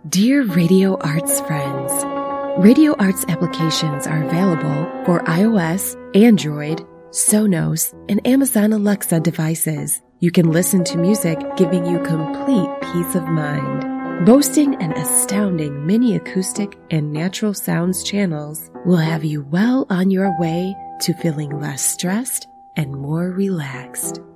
Dear Radio Arts friends, Radio Arts applications are available for iOS, Android, Sonos, and Amazon Alexa devices. You can listen to music giving you complete peace of mind. Boasting an astounding mini acoustic and natural sounds channels will have you well on your way to feeling less stressed and more relaxed.